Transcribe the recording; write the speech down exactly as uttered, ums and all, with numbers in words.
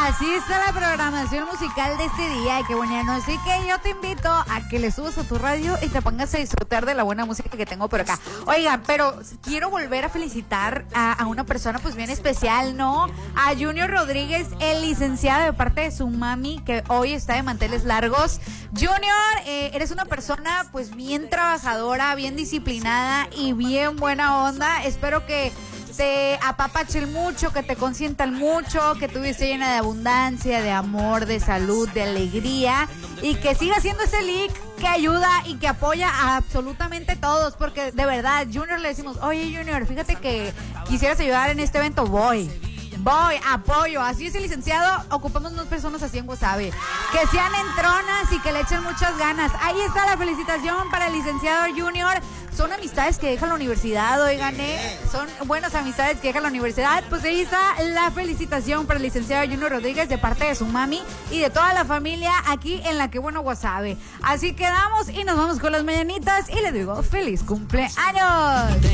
Así está la programación musical de este día. Y qué bueno. Así que yo te invito a que le subas a tu radio y te pongas a disfrutar de la buena música que tengo por acá. Oigan, pero quiero volver a felicitar a, a una persona pues bien especial, ¿no? A Junior Rodríguez, el licenciado, de parte de su mami, que hoy está de manteles largos. Junior, eh, eres una persona pues bien trabajadora, bien disciplinada y bien buena onda. Espero que te apapachen mucho, que te consientan mucho, que tu vida esté llena de abundancia, de amor, de salud, de alegría, y que siga siendo ese leak que ayuda y que apoya a absolutamente todos, porque de verdad, Junior, le decimos, oye Junior, fíjate que quisieras ayudar en este evento, voy. Voy, apoyo. Así es el licenciado. Ocupamos dos personas así en Guasave, que sean entronas y que le echen muchas ganas. Ahí está la felicitación para el licenciado Junior. Son amistades que deja la universidad, oigan, ¿eh? Son buenas amistades que deja la universidad. Pues ahí está la felicitación para el licenciado Junior Rodríguez de parte de su mami y de toda la familia aquí en La Que Bueno Guasave. Así quedamos y nos vamos con las mañanitas y les digo feliz cumpleaños.